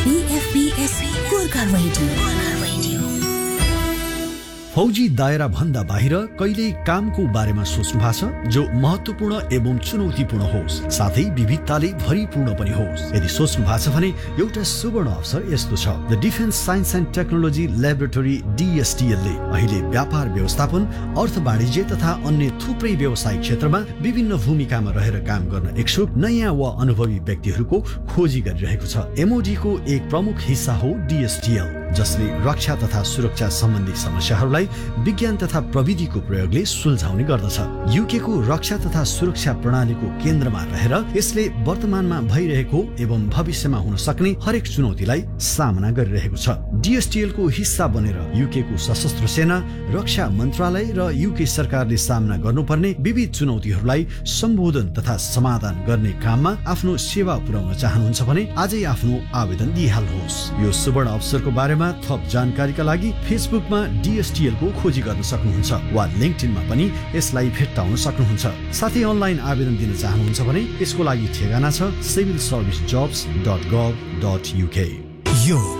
AFPS Gorkha radio. फौजी दायरा भन्दा बाहिर कहिल्यै कामको बारेमा सोच्नु भएको छ जो महत्त्वपूर्ण एवं चुनौतीपूर्ण होस्, साथै विविधताले भरिपूर्ण पनि होस्। यदि सोच्नु भएको छ भने एउटा सुवर्ण अवसर यस्तो छ। The defence science and technology laboratory DSTL ले अहिले व्यापार व्यवस्थापन, अर्थ वाणिज्य तथा अन्य थुप्रै व्यवसायिक क्षेत्रमा विभिन्न भूमिकामा रहेर काम गर्न इच्छुक नयाँ वा अनुभवी व्यक्तिहरूको खोजी गरिरहेको छ। MOD को एक प्रमुख हिस्सा हो DSTL, जसले रक्षा तथा सुरक्षा सम्बन्धी समस्याहरूलाई विज्ञान तथा प्रविधिको प्रयोगले सुल्झाउने गर्दछ। UK को रक्षा तथा सुरक्षा प्रणालीको केन्द्रमा रहेर यसले वर्तमानमा भइरहेको एवं भविष्यमा हुन सक्ने हरेक चुनौतीलाई सामना गरिरहेको छ। DSTL को हिस्सा बनेर UK को सशस्त्र सेना, रक्षा मन्त्रालय र UK सरकारले सामना गर्नुपर्ने विविध चुनौतीहरूलाई सम्बोधन तथा समाधान गर्ने काममा आफ्नो सेवा पुर्याउन चाहनुहुन्छ भने आजै आफ्नो आवेदन दिइहाल्नुहोस्। यो सुवर्ण अवसरको बारेमा थप जानकारीका लागि फेसबुकमा DSTL को खोजी गर्न सक्नुहुन्छ वा लिंक्डइनमा पनि यसलाई भेट्टाउन सक्नुहुन्छ। साथै अनलाइन आवेदन दिन चाहनुहुन्छ भने यसको लागि ठेगाना छ civilservicejobs.gov.uk।